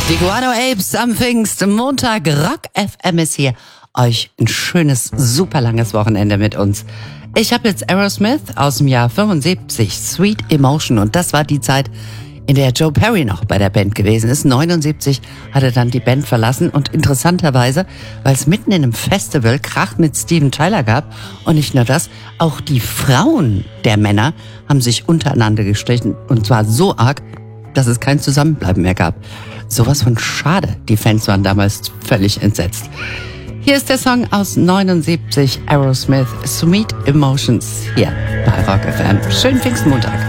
Die Guano Apes am Pfingstmontag. Rock FM ist hier. Euch ein schönes, super langes Wochenende mit uns. Ich habe jetzt Aerosmith aus dem Jahr 75, Sweet Emotion. Und das war die Zeit, in der Joe Perry noch bei der Band gewesen ist. 79 hat er dann die Band verlassen. Und interessanterweise, weil es mitten in einem Festival Krach mit Steven Tyler gab. Und nicht nur das, auch die Frauen der Männer haben sich untereinander gestrichen. Und zwar so arg, dass es kein Zusammenbleiben mehr gab. Sowas von schade. Die Fans waren damals völlig entsetzt. Hier ist der Song aus 79, Aerosmith, Sweet Emotions, hier bei Rock FM. Schönen Pfingstmontag.